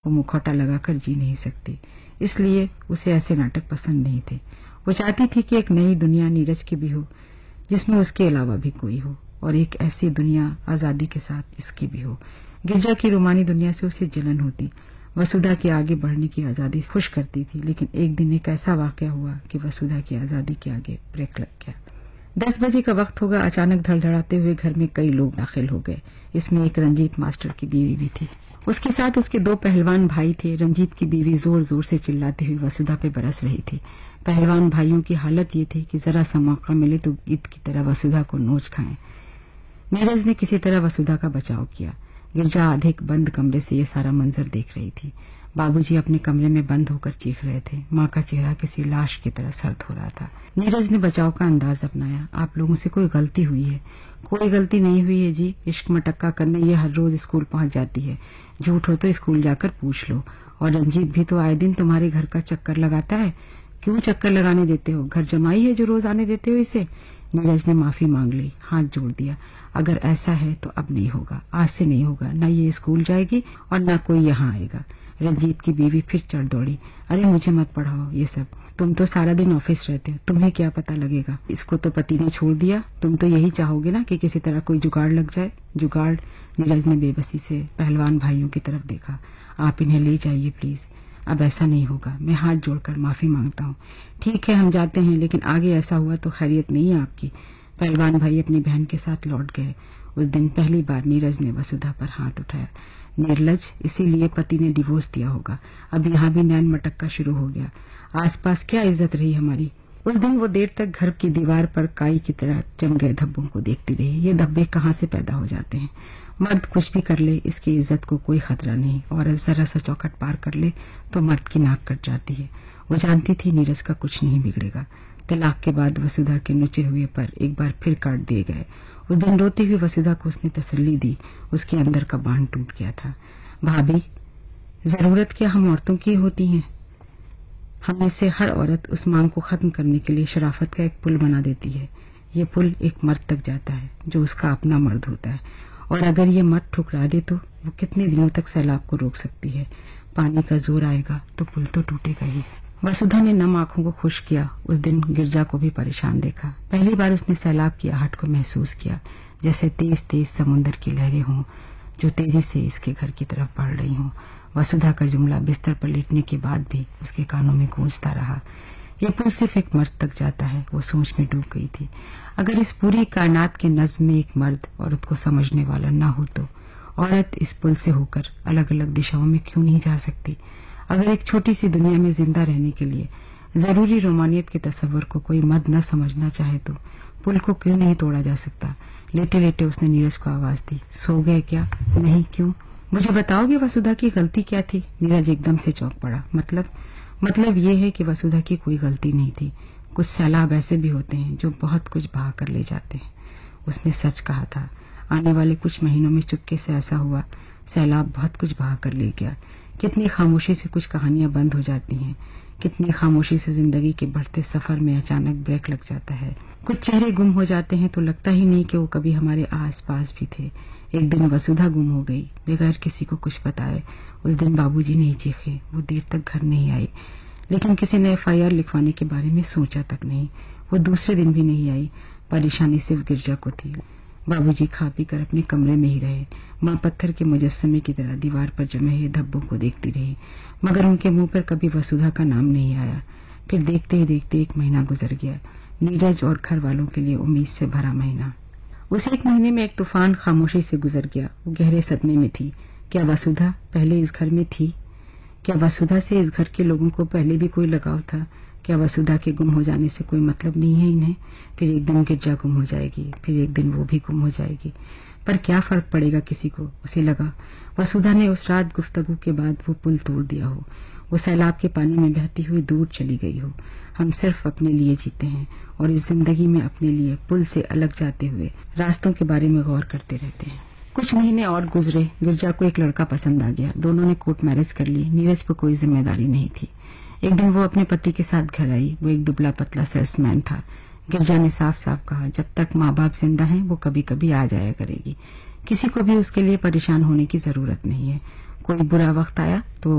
वो मुखौटा लगाकर जी नहीं सकती, इसलिए उसे ऐसे नाटक पसंद नहीं थे। वो चाहती थी कि एक नई दुनिया नीरज की भी हो, जिसमें उसके अलावा भी कोई हो, और एक ऐसी दुनिया आजादी के साथ इसकी भी हो। गिरजा की रोमानी दुनिया से उसे जलन होती। वसुधा के आगे बढ़ने की आजादी खुश करती थी, लेकिन एक दिन एक ऐसा वाकया हुआ कि वसुधा की आजादी के आगे ब्रेक लग गया। 10 बजे का वक्त होगा। अचानक धड़धड़ाते हुए घर में कई लोग दाखिल हो गए। इसमें एक रंजीत मास्टर की बीवी भी थी। उसके साथ उसके 2 पहलवान भाई थे। रंजीत की बीवी जोर जोर से चिल्लाती हुई वसुधा पे बरस रही थी। पहलवान भाइयों की हालत ये थी कि जरा सा मौका मिले तो ईद की तरह वसुधा को नोच खाएं। नीरज ने किसी तरह वसुधा का बचाव किया। गिरजा आधे बंद कमरे से ये सारा मंजर देख रही थी। बाबूजी अपने कमरे में बंद होकर चीख रहे थे। माँ का चेहरा किसी लाश की तरह सर्द हो रहा था। नीरज ने बचाव का अंदाज अपनाया। आप लोगों से कोई गलती हुई है? कोई गलती नहीं हुई है जी। इश्क मटक्का करने ये हर रोज स्कूल पहुंच जाती है। झूठ हो तो स्कूल जाकर पूछ लो। और रंजीत भी तो आए दिन तुम्हारे घर का चक्कर लगाता है। क्यों चक्कर लगाने देते हो? घर जमाई है जो रोज आने देते हो इसे? नीरज ने माफी मांग ली, हाथ जोड़ दिया। अगर ऐसा है तो अब नहीं होगा, आज से नहीं होगा। न ये स्कूल जाएगी और न कोई यहाँ आएगा। रंजीत की बीवी फिर चढ़ दौड़ी। अरे मुझे मत पढ़ाओ ये सब, तुम तो सारा दिन ऑफिस रहते हो, तुम्हें क्या पता लगेगा। इसको तो पति ने छोड़ दिया, तुम तो यही चाहोगे ना कि किसी तरह कोई जुगाड़ लग जाए। जुगाड़? नीरज ने बेबसी से पहलवान भाइयों की तरफ देखा। आप इन्हें ले जाइए प्लीज, अब ऐसा नहीं होगा। मैं हाथ जोड़कर माफी मांगता हूँ। ठीक है हम जाते हैं, लेकिन आगे ऐसा हुआ तो खैरियत नहीं है आपकी। पहलवान भाई अपनी बहन के साथ लौट गए। उस दिन पहली बार नीरज ने वसुधा पर हाथ उठाया। निर्लज, इसीलिए पति ने डिवोर्स दिया होगा। अब यहाँ भी नैन मटक्का शुरू हो गया। आसपास क्या इज्जत रही हमारी। उस दिन वो देर तक घर की दीवार पर काई की तरह जम गए धब्बों को देखती रही। ये धब्बे कहाँ से पैदा हो जाते हैं? मर्द कुछ भी कर ले, इसकी इज्जत को कोई खतरा नहीं। औरत जरा सा चौखट पार कर ले तो मर्द की नाक कट जाती है। वो जानती थी नीरज का कुछ नहीं बिगड़ेगा। तलाक के बाद वसुधा के नुचे हुए पर एक बार फिर काट दिए गए। उस दिन रोती हुई वसुधा को उसने तसल्ली दी। उसके अंदर का बांध टूट गया था। भाभी, जरूरत क्या हम औरतों की होती है? हम से हर औरत उस मांग को खत्म करने के लिए शराफत का एक पुल बना देती है। ये पुल एक मर्द तक जाता है जो उसका अपना मर्द होता है, और अगर ये मर्द ठुकरा दे तो वो कितने दिनों तक सैलाब को रोक सकती है। पानी का जोर आएगा तो पुल तो टूटेगा ही। वसुधा ने नम आंखों को खुश किया। उस दिन गिरजा को भी परेशान देखा। पहली बार उसने सैलाब की आहट को महसूस किया, जैसे तेज तेज समुद्र की लहरें हों जो तेजी से इसके घर की तरफ बढ़ रही हों। वसुधा का जुमला बिस्तर पर लेटने के बाद भी उसके कानों में गूंजता रहा। यह पुल सिर्फ एक मर्द तक जाता है। वो सोच में डूब गई थी। अगर इस पूरी कायनात के नज्म में एक मर्द औरत को समझने वाला न हो तो औरत इस पुल से होकर अलग अलग दिशाओं में क्यों नहीं जा सकती? अगर एक छोटी सी दुनिया में जिंदा रहने के लिए जरूरी रोमानियत के तस्वर को कोई मर्द न समझना चाहे तो पुल को क्यों नहीं तोड़ा जा सकता? लेटे लेटे उसने नीरज को आवाज दी। सो गए क्या? नहीं, क्यों? मुझे बताओगे वसुधा की गलती क्या थी? नीरज एकदम से चौंक पड़ा। मतलब ये है कि वसुधा की कोई गलती नहीं थी। कुछ सैलाब ऐसे भी होते हैं जो बहुत कुछ बहा कर ले जाते हैं। उसने सच कहा था। आने वाले कुछ महीनों में चुपके से ऐसा हुआ, सैलाब बहुत कुछ बहा कर ले गया। कितनी खामोशी से कुछ कहानियां बंद हो जाती हैं, कितनी खामोशी से जिंदगी के बढ़ते सफर में अचानक ब्रेक लग जाता है। कुछ चेहरे गुम हो जाते हैं तो लगता ही नहीं कि वो कभी हमारे आस पास भी थे। एक दिन वसुधा गुम हो गई बगैर किसी को कुछ बताए। उस दिन बाबूजी नहीं चीखे, वो देर तक घर नहीं आई, लेकिन किसी ने FIR लिखवाने के बारे में सोचा तक नहीं। वो दूसरे दिन भी नहीं आई। परेशानी सिर्फ गिरजा को थी। बाबूजी खा पी कर अपने कमरे में ही रहे। माँ पत्थर के मुजस्समे की तरह दीवार पर जमे हुए धब्बों को देखती रही, मगर उनके मुंह पर कभी वसुधा का नाम नहीं आया। फिर देखते ही देखते 1 महीना गुजर गया। नीरज और घर वालों के लिए उम्मीद से भरा महीना। उस 1 महीने में एक तूफान खामोशी से गुजर गया। वो गहरे सदमे में थी। क्या वसुधा पहले इस घर में थी? क्या वसुधा से इस घर के लोगों को पहले भी कोई लगाव था? क्या वसुधा के गुम हो जाने से कोई मतलब नहीं है इन्हें? फिर एक दिन गिरजा गुम हो जाएगी, फिर एक दिन वो भी गुम हो जाएगी, पर क्या फर्क पड़ेगा किसी को? उसे लगा वसुधा ने उस रात गुफ्तगू के बाद वो पुल तोड़ दिया हो, वो सैलाब के पानी में बहती हुई दूर चली गई हो। हम सिर्फ अपने लिए जीते हैं और इस जिंदगी में अपने लिए पुल से अलग जाते हुए रास्तों के बारे में गौर करते रहते हैं। कुछ महीने और गुजरे। गिरजा को एक लड़का पसंद आ गया। दोनों ने कोर्ट मैरिज कर ली। नीरज पर कोई जिम्मेदारी नहीं थी। एक दिन वो अपने पति के साथ घर आई। वो एक दुबला पतला सेल्समैन था। गिरजा ने साफ साफ कहा, जब तक माँ बाप जिंदा हैं वो कभी कभी आ जाया करेगी। किसी को भी उसके लिए परेशान होने की जरूरत नहीं है। कोई बुरा वक्त आया तो